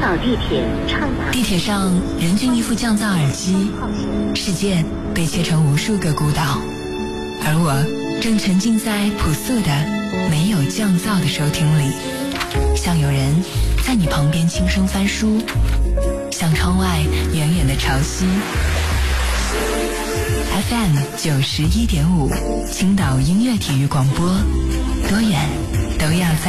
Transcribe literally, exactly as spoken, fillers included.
岛地铁畅达。 地铁上人均一副降噪耳机，世界被切成无数个孤岛，而我正沉浸在朴素的没有降噪的收听里，像有人在你旁边轻声翻书，像窗外远远的潮汐。F M 九十一点五，青岛音乐体育广播，多远都要在。